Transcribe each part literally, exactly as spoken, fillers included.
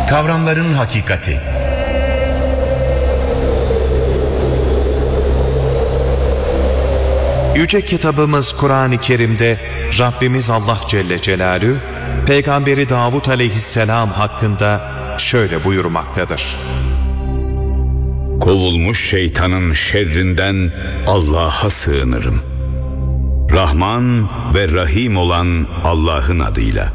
Kavramların hakikati. Yüce kitabımız Kur'an-ı Kerim'de Rabbimiz Allah Celle Celaluhu, Peygamberi Davud Aleyhisselam hakkında şöyle buyurmaktadır. Kovulmuş şeytanın şerrinden Allah'a sığınırım. Rahman ve Rahim olan Allah'ın adıyla.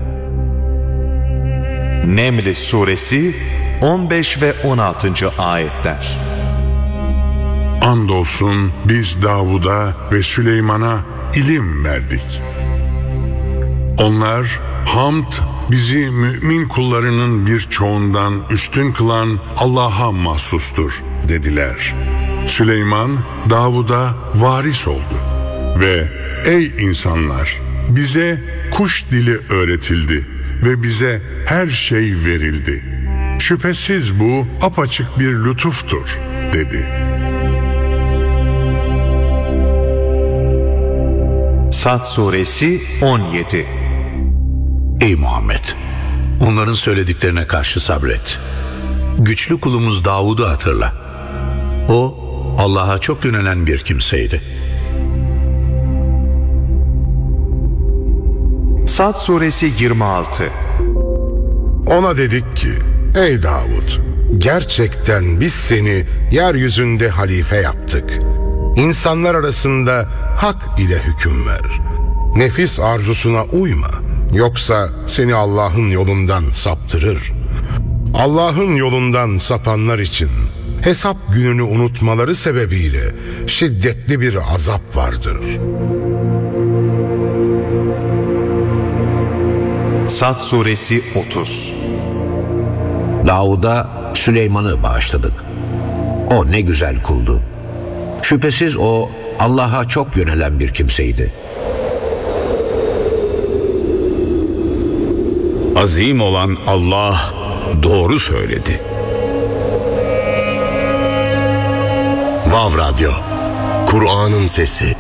Neml Suresi on beş ve on altıncı ayetler. Andolsun biz Davud'a ve Süleyman'a ilim verdik. Onlar, hamd bizi mümin kullarının birçoğundan üstün kılan Allah'a mahsustur dediler. Süleyman, Davud'a varis oldu ve ey insanlar, bize kuş dili öğretildi ve bize her şey verildi. Şüphesiz bu apaçık bir lütuftur dedi. Sad Suresi on yedi. Ey Muhammed! Onların söylediklerine karşı sabret. Güçlü kulumuz Davud'u hatırla. O, Allah'a çok yönelen bir kimseydi. Sad Suresi yirmi altı. Ona dedik ki, ey Davud, gerçekten biz seni yeryüzünde halife yaptık. İnsanlar arasında hak ile hüküm ver. Nefis arzusuna uyma, yoksa seni Allah'ın yolundan saptırır. Allah'ın yolundan sapanlar için hesap gününü unutmaları sebebiyle şiddetli bir azap vardır. Sad Suresi otuz. Davud'a Süleyman'ı bağışladık. O ne güzel kuldu. Şüphesiz o Allah'a çok yönelen bir kimseydi. Azim olan Allah doğru söyledi. Vav Radyo, Kur'an'ın sesi.